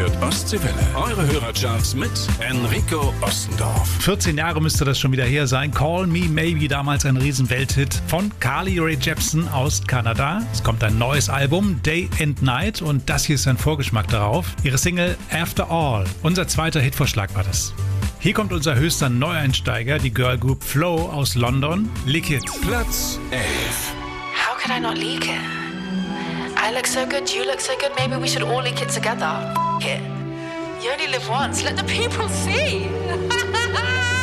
hört Ostseewelle. Eure Hörercharts mit Enrico Ostendorf. 14 Jahre müsste das schon wieder her sein. Call Me Maybe, damals ein Riesen-Welthit von Carly Rae Jepsen aus Kanada. Es kommt ein neues Album, Day and Night, und das hier ist ein Vorgeschmack darauf. Ihre Single After All. Unser zweiter Hitvorschlag war das. Hier kommt unser höchster Neueinsteiger, die Girlgroup Flow aus London, Lick It. Platz 11. How could I not leak it? I look so good, you look so good, maybe we should all leak it together. F*** it. You only live once, let the people see.